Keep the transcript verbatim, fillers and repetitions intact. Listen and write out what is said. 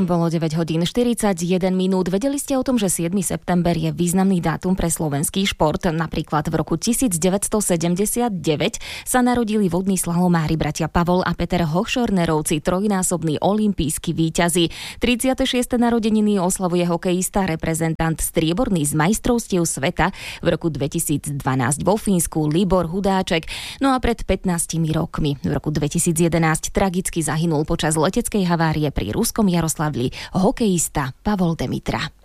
Bolo deväť hodín štyridsaťjeden minút. Vedeli ste o tom, že siedmy september je významný dátum pre slovenský šport? Napríklad v roku devätnásťsedemdesiatdeväť sa narodili vodní slalomári bratia Pavol a Peter Hochschornerovci, trojnásobní olympijskí víťazi. tridsiate šieste narodeniny oslavuje hokejista, reprezentant strieborný z majstrovstiev sveta v roku dvetisícdvanásť vo Fínsku Libor Hudáček. No a pred pätnástimi rokmi, v roku dvetisícjedenásť, tragicky zahynul počas leteckej havárie pri ruskom Jaroslavli hokejista Pavol Demitra.